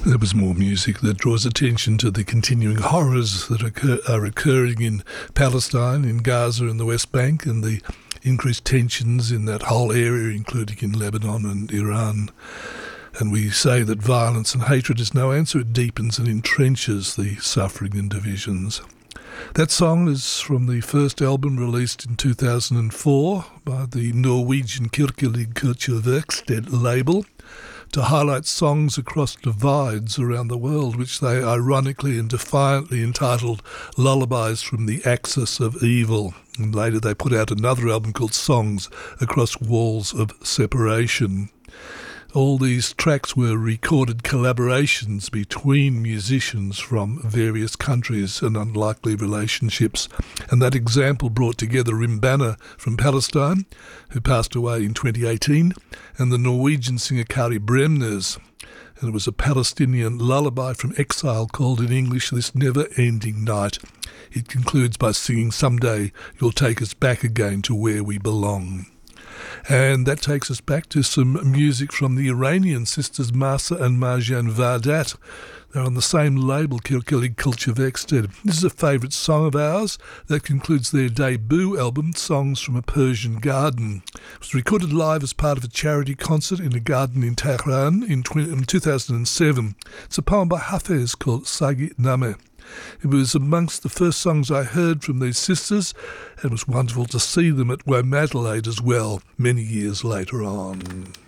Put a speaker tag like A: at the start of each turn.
A: There was more music that draws attention to the continuing horrors that are occurring in Palestine, in Gaza and the West Bank, and the increased tensions in that whole area, including in Lebanon and Iran. And we say that violence and hatred is no answer. It deepens and entrenches the suffering and divisions. That song is from the first album released in 2004 by the Norwegian Kirkelig Kulturverksted label, to highlight songs across divides around the world, which they ironically and defiantly entitled Lullabies from the Axis of Evil. And later they put out another album called Songs Across Walls of Separation. All these tracks were recorded collaborations between musicians from various countries and unlikely relationships. And that example brought together Rimbana from Palestine, who passed away in 2018, and the Norwegian singer Kari Bremnes. And it was a Palestinian lullaby from exile called in English This Never-Ending Night. It concludes by singing, "Someday you'll take us back again to where we belong." And that takes us back to some music from the Iranian sisters Masa and Marjan Vardat. They're on the same label, Kirkelig Kulturverksted. This is a favourite song of ours that concludes their debut album, Songs from a Persian Garden. It was recorded live as part of a charity concert in a garden in Tehran in 2007. It's a poem by Hafez called Sagi Name. It was amongst the first songs I heard from these sisters, and it was wonderful to see them at Womadelaide as well, many years later on.